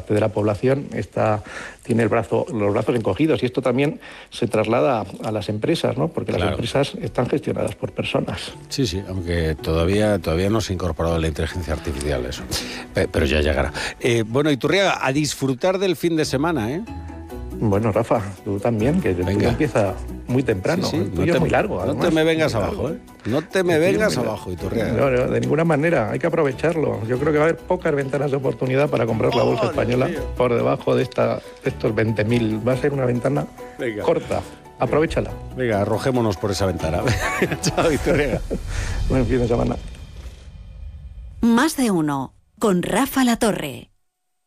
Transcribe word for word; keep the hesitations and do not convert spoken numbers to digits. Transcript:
parte de la población está, tiene el brazo, los brazos encogidos, y esto también se traslada a las empresas, ¿no? Porque las claro. empresas están gestionadas por personas. Sí, sí, aunque todavía, todavía no se ha incorporado la inteligencia artificial eso, pero ya llegará. Eh, bueno, Iturriaga, a disfrutar del fin de semana, ¿eh? Bueno, Rafa, tú también, que el tuyo empieza muy temprano, sí, sí. el tuyo no te, es muy largo. No además, te me vengas muy abajo, largo. ¿eh? No te me El tuyo vengas muy abajo, Iturriaga. No, no, de ninguna manera, hay que aprovecharlo. Yo creo que va a haber pocas ventanas de oportunidad para comprar la bolsa Oh, española por debajo de, esta, de estos veinte mil. Va a ser una ventana Venga. corta. Aprovechala. Venga, arrojémonos por esa ventana. Chao, Iturriaga. Buen fin de semana. Más de uno, con Rafa Latorre.